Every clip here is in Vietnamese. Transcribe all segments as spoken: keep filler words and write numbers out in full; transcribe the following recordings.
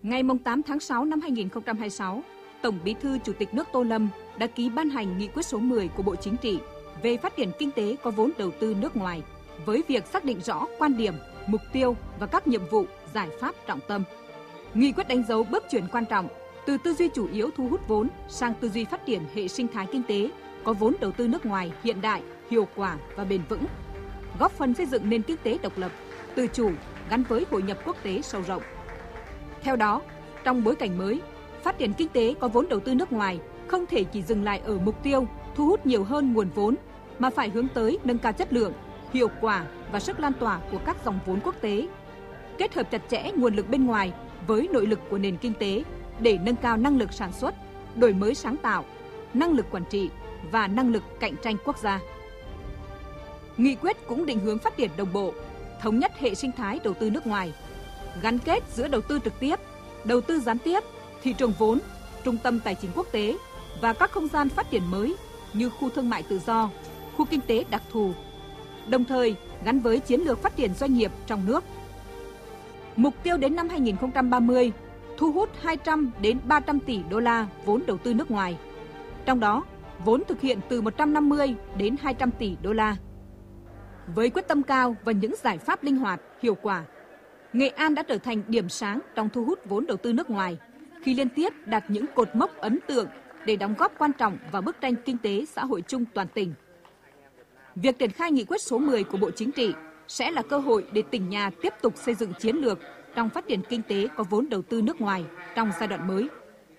Ngày tám tháng sáu năm hai nghìn không trăm hai mươi sáu, Tổng Bí thư Chủ tịch nước Tô Lâm đã ký ban hành nghị quyết số mười của Bộ Chính trị về phát triển kinh tế có vốn đầu tư nước ngoài, với việc xác định rõ quan điểm, mục tiêu và các nhiệm vụ, giải pháp trọng tâm. Nghị quyết đánh dấu bước chuyển quan trọng từ tư duy chủ yếu thu hút vốn sang tư duy phát triển hệ sinh thái kinh tế có vốn đầu tư nước ngoài hiện đại, hiệu quả và bền vững, góp phần xây dựng nền kinh tế độc lập, tự chủ gắn với hội nhập quốc tế sâu rộng. Theo đó, trong bối cảnh mới, phát triển kinh tế có vốn đầu tư nước ngoài không thể chỉ dừng lại ở mục tiêu thu hút nhiều hơn nguồn vốn, mà phải hướng tới nâng cao chất lượng, hiệu quả và sức lan tỏa của các dòng vốn quốc tế, kết hợp chặt chẽ nguồn lực bên ngoài với nội lực của nền kinh tế để nâng cao năng lực sản xuất, đổi mới sáng tạo, năng lực quản trị và năng lực cạnh tranh quốc gia. Nghị quyết cũng định hướng phát triển đồng bộ, thống nhất hệ sinh thái đầu tư nước ngoài, gắn kết giữa đầu tư trực tiếp, đầu tư gián tiếp, thị trường vốn, trung tâm tài chính quốc tế và các không gian phát triển mới như khu thương mại tự do, khu kinh tế đặc thù, đồng thời gắn với chiến lược phát triển doanh nghiệp trong nước. Mục tiêu đến năm hai nghìn không trăm ba mươi, thu hút hai trăm đến ba trăm tỷ đô la vốn đầu tư nước ngoài. Trong đó, vốn thực hiện từ một trăm năm mươi đến hai trăm tỷ đô la. Với quyết tâm cao và những giải pháp linh hoạt, hiệu quả, Nghệ An đã trở thành điểm sáng trong thu hút vốn đầu tư nước ngoài khi liên tiếp đạt những cột mốc ấn tượng để đóng góp quan trọng vào bức tranh kinh tế xã hội chung toàn tỉnh. Việc triển khai nghị quyết số mười của Bộ Chính trị sẽ là cơ hội để tỉnh nhà tiếp tục xây dựng chiến lược trong phát triển kinh tế có vốn đầu tư nước ngoài trong giai đoạn mới.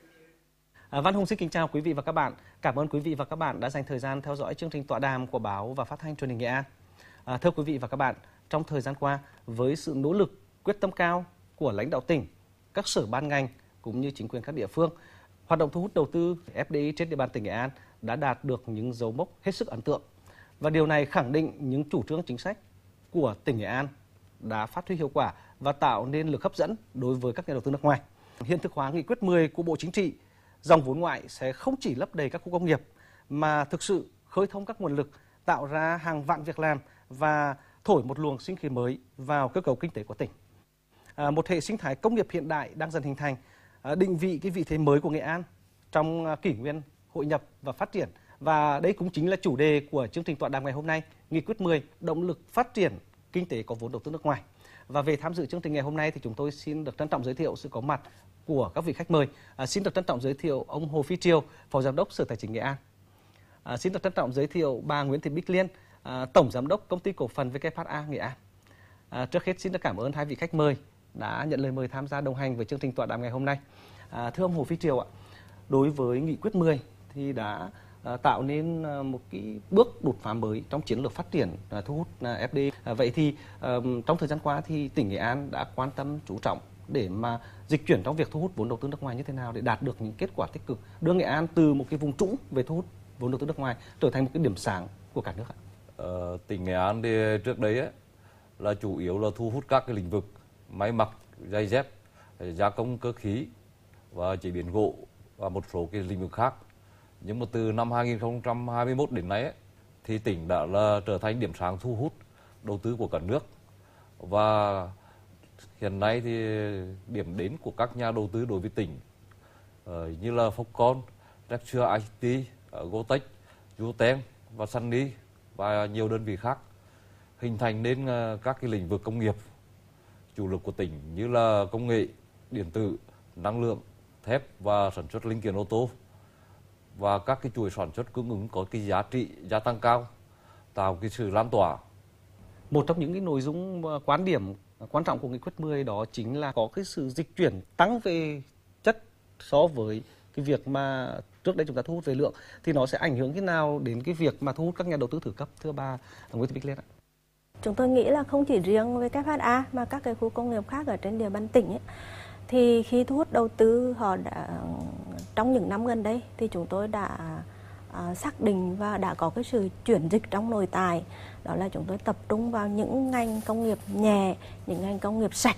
À, Văn Hùng xin kính chào quý vị và các bạn. Cảm ơn quý vị và các bạn đã dành thời gian theo dõi chương trình tọa đàm của báo và phát thanh truyền hình Nghệ An. À, thưa quý vị và các bạn, trong thời gian qua, với sự nỗ lực, quyết tâm cao của lãnh đạo tỉnh, các sở ban ngành cũng như chính quyền các địa phương, hoạt động thu hút đầu tư ép đê i trên địa bàn tỉnh Nghệ An đã đạt được những dấu mốc hết sức ấn tượng. Và điều này khẳng định những chủ trương chính sách của tỉnh Nghệ An đã phát huy hiệu quả và tạo nên lực hấp dẫn đối với các nhà đầu tư nước ngoài. Hiện thực hóa nghị quyết mười của Bộ Chính trị, dòng vốn ngoại sẽ không chỉ lấp đầy các khu công nghiệp mà thực sự khơi thông các nguồn lực, tạo ra hàng vạn việc làm và thổi một luồng sinh khí mới vào cơ cấu kinh tế của tỉnh. À, một hệ sinh thái công nghiệp hiện đại đang dần hình thành, à, định vị cái vị thế mới của Nghệ An trong à, kỷ nguyên hội nhập và phát triển. Và đây cũng chính là chủ đề của chương trình tọa đàm ngày hôm nay, nghị quyết mười, động lực phát triển kinh tế có vốn đầu tư nước ngoài. Và về tham dự chương trình ngày hôm nay thì chúng tôi xin được trân trọng giới thiệu sự có mặt của các vị khách mời. À, xin được trân trọng giới thiệu ông Hồ Phi Triều, Phó Giám đốc Sở Tài chính Nghệ An. À, xin được trân trọng giới thiệu bà Nguyễn Thị Bích Liên, à, Tổng Giám đốc Công ty Cổ phần vê kép hát a Nghệ An. À, trước hết xin được cảm ơn hai vị khách mời đã nhận lời mời tham gia đồng hành với chương trình tọa đàm ngày hôm nay. À, thưa ông Hồ Phi Triều ạ, đối với nghị quyết mười thì đã à, tạo nên à, một cái bước đột phá mới trong chiến lược phát triển à, thu hút à, ép đê i. À, vậy thì à, trong thời gian qua thì tỉnh Nghệ An đã quan tâm chú trọng để mà dịch chuyển trong việc thu hút vốn đầu tư nước ngoài như thế nào để đạt được những kết quả tích cực, đưa Nghệ An từ một cái vùng trũng về thu hút vốn đầu tư nước ngoài trở thành một cái điểm sáng của cả nước ạ? Ờ, tỉnh Nghệ An thì trước đấy ấy, là chủ yếu là thu hút các cái lĩnh vực may mặc, giày dép, gia công cơ khí và chế biến gỗ và một số cái lĩnh vực khác. Nhưng mà từ năm hai nghìn không trăm hai mươi mốt đến nay ấy, thì tỉnh đã là trở thành điểm sáng thu hút đầu tư của cả nước. Và hiện nay thì điểm đến của các nhà đầu tư đối với tỉnh uh, như là Foxconn, Rexure i tê, uh, Gotech, Yoten và Sunny và nhiều đơn vị khác hình thành nên uh, các cái lĩnh vực công nghiệp chủ lực của tỉnh như là công nghệ, điện tử, năng lượng, thép và sản xuất linh kiện ô tô, và các cái chuỗi sản xuất cung ứng có cái giá trị gia tăng cao, tạo cái sự lan tỏa. Một trong những cái nội dung quan điểm quan trọng của nghị quyết mười đó chính là có cái sự dịch chuyển tăng về chất so với cái việc mà trước đây chúng ta thu hút về lượng, thì nó sẽ ảnh hưởng thế nào đến cái việc mà thu hút các nhà đầu tư thử cấp, thưa bà Nguyễn Thị Bích Liên ạ? Chúng tôi nghĩ là không chỉ riêng vê kép hát a mà các cái khu công nghiệp khác ở trên địa bàn tỉnh ấy, thì khi thu hút đầu tư họ đã trong những năm gần đây thì chúng tôi đã à, xác định và đã có cái sự chuyển dịch trong nội tại, đó là chúng tôi tập trung vào những ngành công nghiệp nhẹ, những ngành công nghiệp sạch